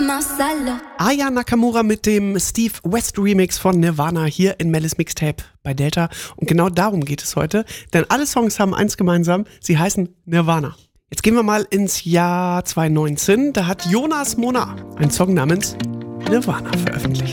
Aya Nakamura mit dem Steve West Remix von Nirvana hier in Mellis Mixtape bei Delta. Und genau darum geht es heute, denn alle Songs haben eins gemeinsam, sie heißen Nirvana. Jetzt gehen wir mal ins Jahr 2019, da hat Jonas Monar einen Song namens Nirvana veröffentlicht.